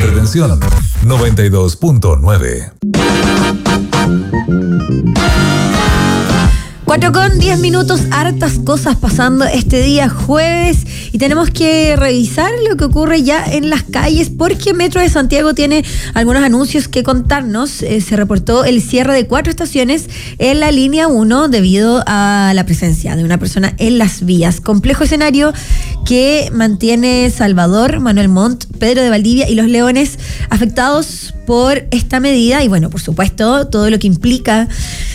entretención. 92.9. 4:10, hartas cosas pasando este día jueves y tenemos que revisar lo que ocurre ya en las calles porque Metro de Santiago tiene algunos anuncios que contarnos. Se reportó el cierre de 4 estaciones en la línea 1 debido a la presencia de una persona en las vías. Complejo escenario que mantiene Salvador, Manuel Montt, Pedro de Valdivia y Los Leones afectados por esta medida y bueno, por supuesto, todo lo que implica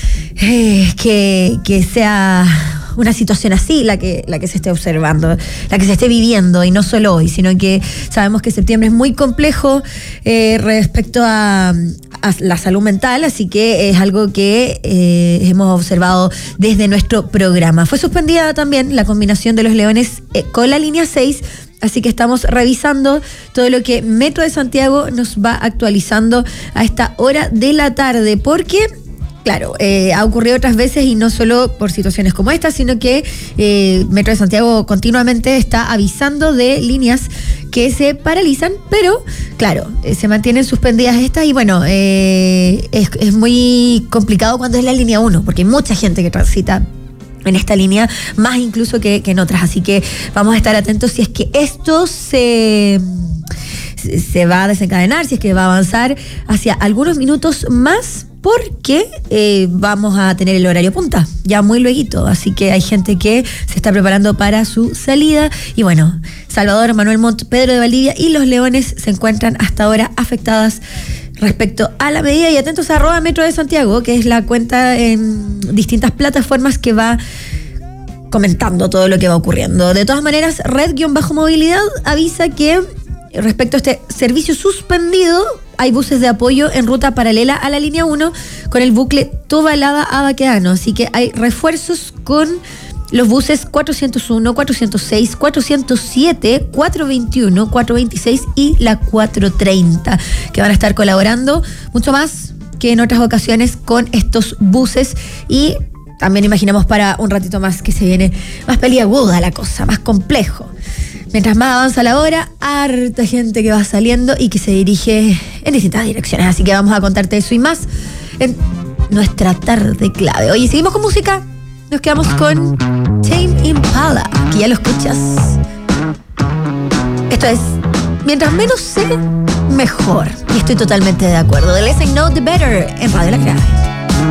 que sea una situación así la que se esté observando, la que se esté viviendo, y no solo hoy, sino que sabemos que septiembre es muy complejo respecto a la salud mental, así que es algo que hemos observado desde nuestro programa. Fue suspendida también la combinación de Los Leones con la línea 6, así que estamos revisando todo lo que Metro de Santiago nos va actualizando a esta hora de la tarde, porque claro, ha ocurrido otras veces y no solo por situaciones como esta, sino que Metro de Santiago continuamente está avisando de líneas que se paralizan, pero claro, se mantienen suspendidas estas y bueno, es muy complicado cuando es la línea 1, porque hay mucha gente que transita en esta línea, más incluso que en otras, así que vamos a estar atentos si es que esto se va a desencadenar, si es que va a avanzar hacia algunos minutos más, porque vamos a tener el horario punta, ya muy lueguito, así que hay gente que se está preparando para su salida, y bueno, Salvador, Manuel Montt, Pedro de Valdivia y Los Leones se encuentran hasta ahora afectadas respecto a la medida, y atentos a @Metro de Santiago, que es la cuenta en distintas plataformas que va comentando todo lo que va ocurriendo. De todas maneras, Red-Movilidad avisa que respecto a este servicio suspendido, hay buses de apoyo en ruta paralela a la línea 1 con el bucle Tobalaba a Baqueano, así que hay refuerzos con los buses 401, 406, 407, 421, 426 y la 430, que van a estar colaborando mucho más que en otras ocasiones con estos buses, y también imaginamos para un ratito más que se viene más peliaguda la cosa, más complejo. Mientras más avanza la hora, harta gente que va saliendo y que se dirige en distintas direcciones. Así que vamos a contarte eso y más en nuestra tarde clave. Oye, seguimos con música. Nos quedamos con Tame Impala, que ya lo escuchas. Esto es Mientras menos sé, mejor. Y estoy totalmente de acuerdo. The less I know, the better. En Radio La Clave.